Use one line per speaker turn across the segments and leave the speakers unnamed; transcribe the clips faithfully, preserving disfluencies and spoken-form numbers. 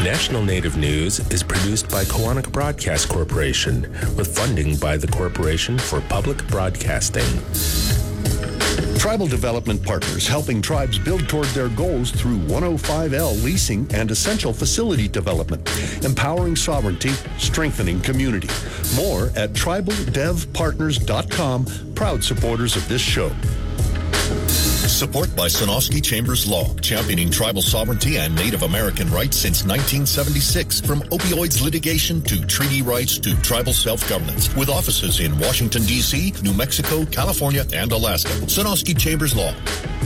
National Native News is produced by Koahnic Broadcast Corporation with funding by the Corporation for Public Broadcasting.
Tribal Development Partners, helping tribes build toward their goals through one oh five L leasing and essential facility development, empowering sovereignty, strengthening community. More at tribal dev partners dot com, proud supporters of this show.
Support by Sonosky Chambers Law, championing tribal sovereignty and Native American rights since nineteen seventy-six. From opioids litigation to treaty rights to tribal self-governance. With offices in Washington, D C, New Mexico, California, and Alaska. Sonosky Chambers Law.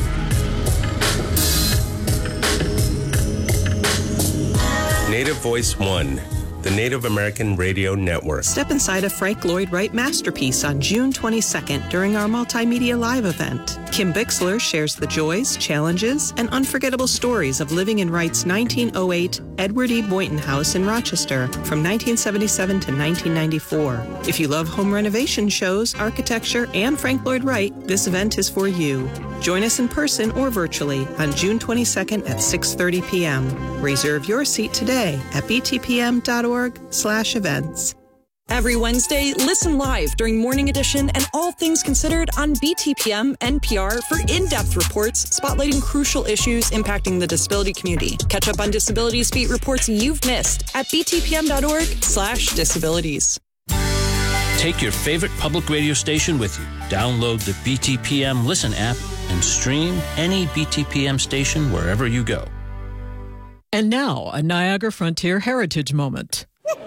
Native Voice One, the Native American Radio Network.
Step inside a Frank Lloyd Wright masterpiece on June twenty-second during our Multimedia Live event. Kim Bixler shares the joys, challenges, and unforgettable stories of living in Wright's nineteen oh eight Edward E. Boynton House in Rochester from nineteen seventy-seven to nineteen ninety-four. If you love home renovation shows, architecture, and Frank Lloyd Wright, this event is for you. Join us in person or virtually on June twenty-second at six thirty p.m. Reserve your seat today at b t p m dot org slash events.
Every Wednesday, listen live during Morning Edition and All Things Considered on B T P M N P R for in-depth reports spotlighting crucial issues impacting the disability community. Catch up on Disabilities Beat reports you've missed at b t p m dot org slash disabilities.
Take your favorite public radio station with you. Download the B T P M Listen app and stream any B T P M station wherever you go.
And now, a Niagara Frontier Heritage Moment.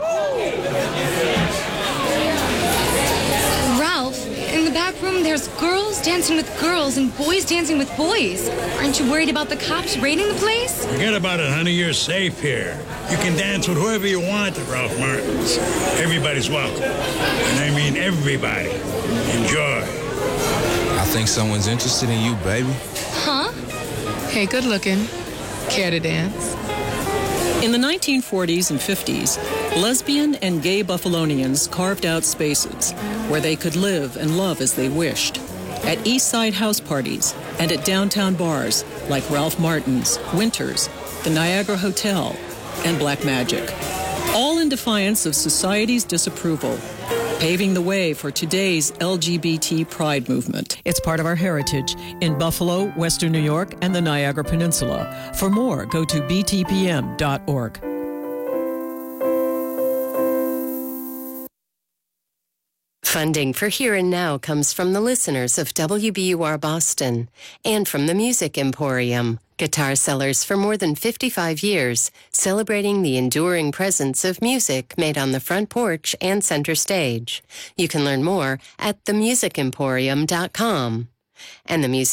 Ralph, in the back room, there's girls dancing with girls and boys dancing with boys. Aren't you worried about the cops raiding the place?
Forget about it, honey. You're safe here. You can dance with whoever you want at Ralph Martin's. Everybody's welcome. And I mean everybody. Enjoy.
I think someone's interested in you, baby.
Huh?
Hey, good looking. Care to dance?
In the nineteen forties and fifties, lesbian and gay Buffalonians carved out spaces where they could live and love as they wished. At East Side house parties and at downtown bars like Ralph Martin's, Winters, the Niagara Hotel, and Black Magic. All in defiance of society's disapproval, paving the way for today's L G B T pride movement. It's part of our heritage in Buffalo, Western New York, and the Niagara Peninsula. For more, go to b t p m dot org.
Funding for Here and Now comes from the listeners of W B U R Boston and from the Music Emporium, guitar sellers for more than fifty-five years, celebrating the enduring presence of music made on the front porch and center stage. You can learn more at the music emporium dot com. And the music